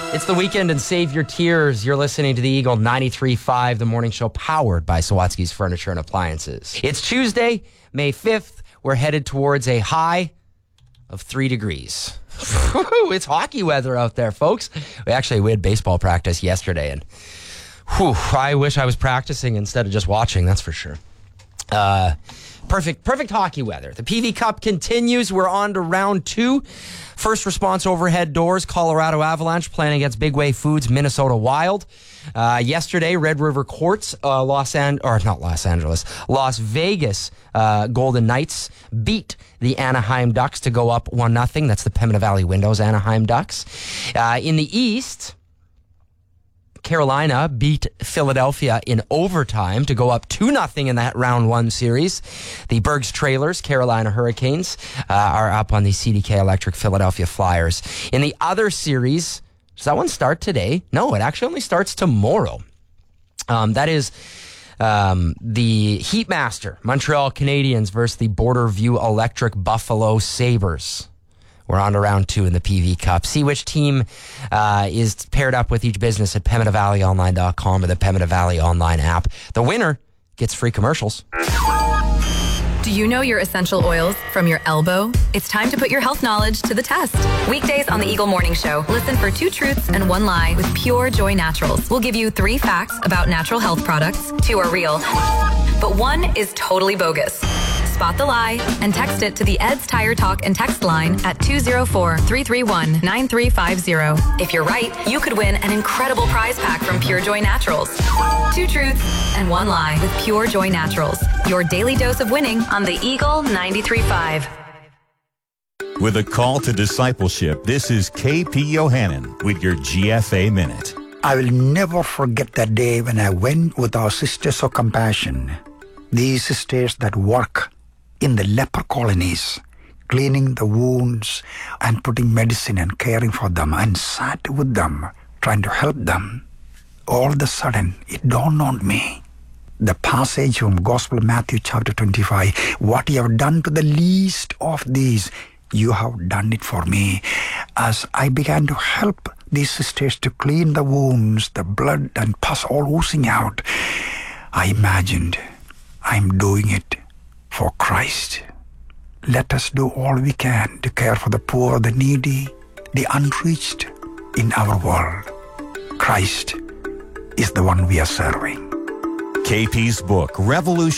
It's the weekend and save your tears. You're listening to the Eagle 93.5, the morning show powered by Sawatsky's Furniture and Appliances. It's Tuesday, May 5th. We're headed towards a high of 3 degrees. It's hockey weather out there, folks. We had baseball practice yesterday, and I wish I was practicing instead of just watching, that's for sure. Perfect hockey weather. The PV Cup continues. We're on to round 2. First response overhead doors, Colorado Avalanche playing against Big Wave Foods, Minnesota Wild. Yesterday, Red River Quartz, Las Vegas Golden Knights beat the Anaheim Ducks to go up 1-0. That's the Pembina Valley Windows Anaheim Ducks. In the East, Carolina beat Philadelphia in overtime to go up 2-0 in that round 1 series. The Bergs Trailers, Carolina Hurricanes, are up on the CDK Electric Philadelphia Flyers. In the other series, does that one start today? No, it actually only starts tomorrow. That is the Heatmaster, Montreal Canadiens versus the Borderview Electric Buffalo Sabres. We're on to round 2 in the PV Cup. See which team is paired up with each business at PembinaValleyOnline.com or the Pembina Valley Online app. The winner gets free commercials. Do you know your essential oils from your elbow? It's time to put your health knowledge to the test. Weekdays on the Eagle Morning Show, listen for 2 truths and 1 lie with Pure Joy Naturals. We'll give you 3 facts about natural health products. 2 are real, but 1 is totally bogus. Spot the lie and text it to the Ed's Tire Talk and text line at 204-331-9350. If you're right, you could win an incredible prize pack from Pure Joy Naturals. 2 truths and 1 lie with Pure Joy Naturals. Your daily dose of winning on the Eagle 93.5. With a call to discipleship, this is KP Yohannan with your GFA Minute. I will never forget that day when I went with our Sisters of Compassion. These sisters that work in the leper colonies, cleaning the wounds and putting medicine and caring for them, and sat with them, trying to help them. All of a sudden, it dawned on me. The passage from Gospel of Matthew chapter 25, what you have done to the least of these, you have done it for me. As I began to help these sisters to clean the wounds, the blood and pus all oozing out, I imagined I'm doing it for Christ. Let us do all we can to care for the poor, the needy, the unreached in our world. Christ is the one we are serving. KP's book, Revolution.